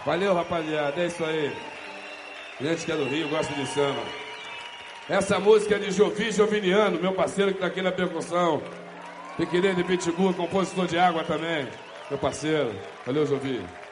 Valeu, rapaziada, é isso aí. Gente que é do Rio, gosta de samba. Essa música é de Jovi Joviniano, meu parceiro que tá aqui na percussão. Piqueira de Pitbull, compositor de água também. Meu parceiro. Valeu, Jovi.